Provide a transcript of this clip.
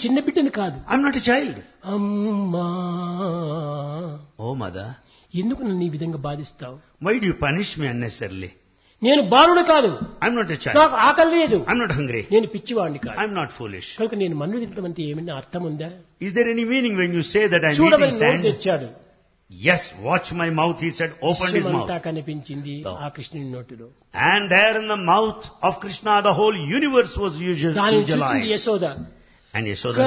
చిన్న బిడ్డను కాదు. I'm not a child. అమ్మా, Oh mother, ఎందుకు నన్ను ఈ విధంగా బాధిస్తావు? why do you punish me unnecessarily? నేను బాలుడు కాదు, I'm not a child. నాకు ఆకలి లేదు, I'm not hungry. నేను పిచ్చివాడిని కాదు. I'm not foolish. కనుక నేను మన్ను తినడం అంటే ఏమైనా అర్థం ఉందా? Is there any meaning when you say that I'm చూడమని eating నోరు sand? తెచ్చాడు. Yes, watch my mouth, he said, opened his విశ్వమంతా mouth. కనిపించింది ఆ కృష్ణుని నోటిలో. And there in the mouth of Krishna, the whole universe was దానిని చూసింది visualized. యశోద. And Yashoda